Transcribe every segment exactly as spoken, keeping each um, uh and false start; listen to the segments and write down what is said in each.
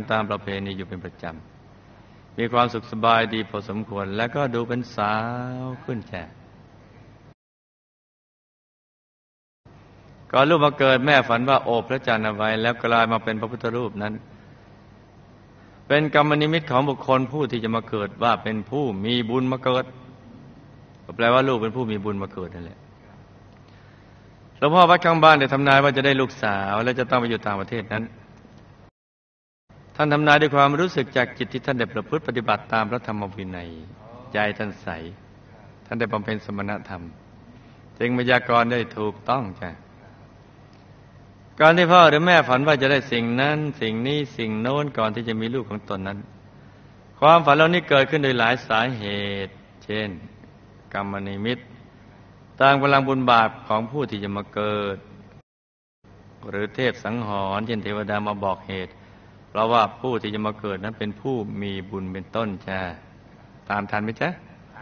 ตามประเพณีอยู่เป็นประจำมีความสุขสบายดีพอสมควรแล้วก็ดูเป็นสาวขึ้นแจ้ก่อนลูกมาเกิดแม่ฝันว่าโอบพระจันทร์เอาไว้แล้วกลายมาเป็นพระพุทธรูปนั้นเป็นกรรมนิมิตของบุคคลผู้ที่จะมาเกิดว่าเป็นผู้มีบุญมาเกิดก็แปลว่าลูกเป็นผู้มีบุญมาเกิดนั่นแหละหลวงพ่อวัดข้างบ้านได้ทำนายว่าจะได้ลูกสาวและจะต้องไปอยู่ต่างประเทศนั้นท่านทำนายด้วยความรู้สึกจากจิตที่ท่านได้ประพฤติปฏิบัติตามพระธรรมวินัยใจท่านใสท่านได้บำเพ็ญสมณธรรมจึงพยากรณ์ได้ถูกต้องจ้ะการที่พ่อหรือแม่ฝันว่าจะได้สิ่งนั้นสิ่งนี้สิ่งโน้นก่อนที่จะมีลูกของตนนั้นความฝันเหล่านี้เกิดขึ้นโดยหลายสาเหตุเช่นกรรมนิมิตตามกำลังบุญบาปของผู้ที่จะมาเกิดหรือเทพสังหรณ์เช่นเทวดามาบอกเหตุเพราะว่าผู้ที่จะมาเกิดนั้นเป็นผู้มีบุญเป็นต้นจ้ะตามทันไหมจ๊ะ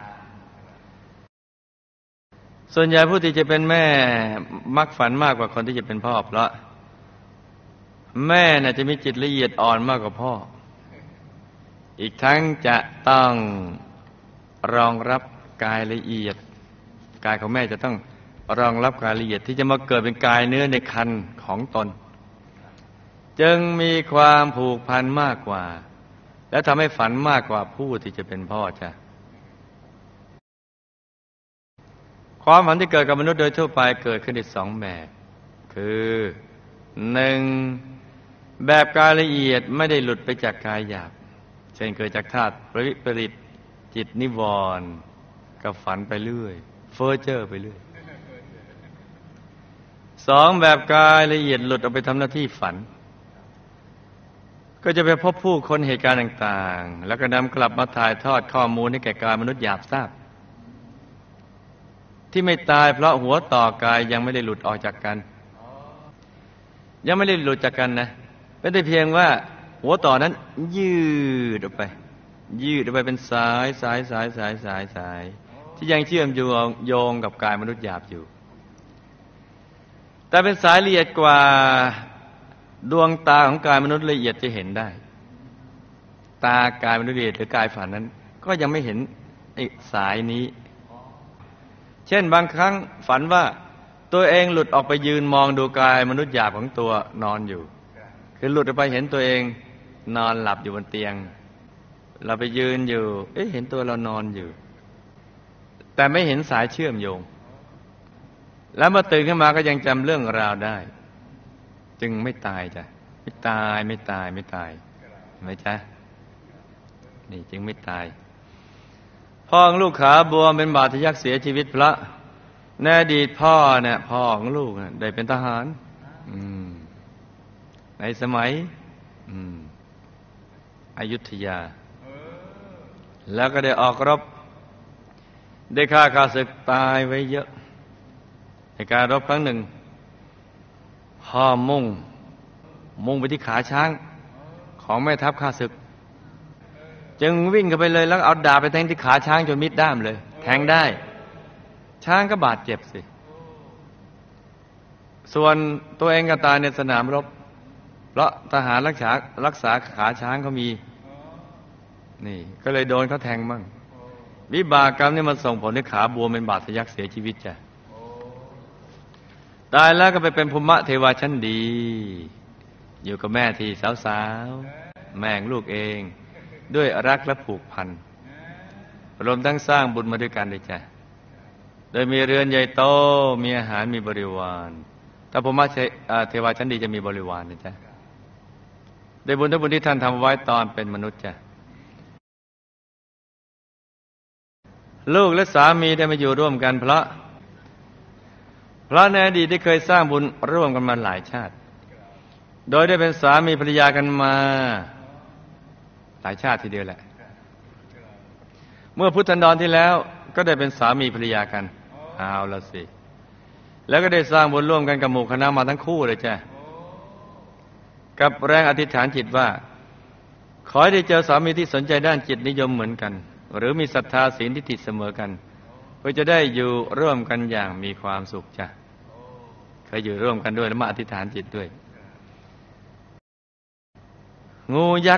ส่วนใหญ่ผู้ที่จะเป็นแม่มักฝันมากกว่าคนที่จะเป็นพ่อเพราะแม่น่ะจะมีจิตละเอียดอ่อนมากกว่าพ่ออีกทั้งจะต้องรองรับกายละเอียดกายของแม่จะต้องรองรับกายละเอียดที่จะมาเกิดเป็นกายเนื้อในครรภ์ของตนจึงมีความผูกพันมากกว่าและทำให้ฝันมากกว่าผู้ที่จะเป็นพ่อจ้ะความฝันที่เกิดกับมนุษย์โดยทั่วไปเกิดขึ้นในสองแบบคือหนึ่งแบบกายละเอียดไม่ได้หลุดไปจากกายหยาบเช่นเกิดจากธาตุปริปริตจิตนิวรณ์กับฝันไปเรื่อยเฟ้อเจ้อไปเรื่อยสองแบบกายละเอียดหลุดออกไปทำหน้าที่ฝันก็จะไปพบผู้คนเหตุการณ์ต่างๆแล้วก็นำกลับมาถ่ายทอดข้อมูลให้แก่กายมนุษย์หยาบทราบที่ไม่ตายเพราะหัวต่อกายยังไม่ได้หลุดออกจากกันยังไม่ได้หลุดจากกันนะเป็นแต่เพียงว่าหัวต่อนั้นยืดออกไปยืดออกไปเป็นสายสายสายสายสายสายที่ยังเชื่อมโยงกับกายมนุษย์หยาบอยู่แต่เป็นสายละเอียดกว่าดวงตาของกายมนุษย์ละเอียดจะเห็นได้ตากายมนุษย์ละเอียดหรือกายฝันนั้นก็ยังไม่เห็นไอ้สายนี้เช่นบางครั้งฝันว่าตัวเองหลุดออกไปยืนมองดูกายมนุษย์หยาบของตัวนอนอยู่คือหลุดออกไปเห็นตัวเองนอนหลับอยู่บนเตียงเราไปยืนอยู่เอ๊ะเห็นตัวเรานอนอยู่แต่ไม่เห็นสายเชื่อมโยงแล้วมาตื่นขึ้นมาก็ยังจำเรื่องราวได้จึงไม่ตายจ้ะไม่ตายไม่ตายไม่ตายไม่จ๊ะนี่จึงไม่ตายพ่อของลูกขาบวมเป็นบาดทะยักเสียชีวิตเพราะในอดีตพ่อเนี่ยพ่อของลูกได้เป็นทหารอืมในสมัยอืมอยุธยาแล้วก็ได้ออกรบได้ฆ่าข้าศึกตายไว้เยอะในการรบครั้งหนึ่งพ่อมุ่งมุ่งไปที่ขาช้างของแม่ทัพข้าศึกจึงวิ่งเข้าไปเลยแล้วเอาดาบไปแทงที่ขาช้างจนมิดด้ามเลยแทงได้ช้างก็บาดเจ็บสิส่วนตัวเองก็ตายในสนามรบเพราะทหารรักษารักษาขาช้างเขามีนี่ก็เลยโดนเขาแทงมั่งวิบากกรรมนี่มันส่งผลให้ขาบวมเป็นบาดทะยักเสียชีวิตจ้ะตายแล้วก็ไปเป็นภูมิเทวาชั้นดีอยู่กับแม่ที่สาวๆแม่ลูกเองด้วยรักและผูกพันรวมทั้งสร้างบุญมาด้วยกันเลยจ้ะโดยมีเรือนใหญ่โตมีอาหารมีบริวารถ้าภูมิเทวาชั้นดีจะมีบริวารนะจ๊ะได้บุญทั้งบุญที่ท่านทำไว้ตอนเป็นมนุษย์จ้ะลูกและสามีได้มาอยู่ร่วมกันเพราะเพราะในอดีตได้เคยสร้างบุญร่วมกันมาหลายชาติโดยได้เป็นสามีภรรยากันมาหลายชาติทีเดียวแหละเมื่อพุทธันดรที่แล้วก็ได้เป็นสามีภรรยากันเอาละสิแล้วก็ได้สร้างบุญร่วมกันกับหมู่คณะมาทั้งคู่เลยจ้ะกับแรงอธิษฐานจิตว่าขอให้ได้เจอสามีที่สนใจด้านจิตนิยมเหมือนกันหรือมีศรัทธาศีลทิฏฐิเสมอกันเพื่อจะได้อยู่ร่วมกันอย่างมีความสุขจ้ะเคยอยู่ร่วมกันด้วยแล้วมาอธิษฐานจิตด้วยงูยักษ์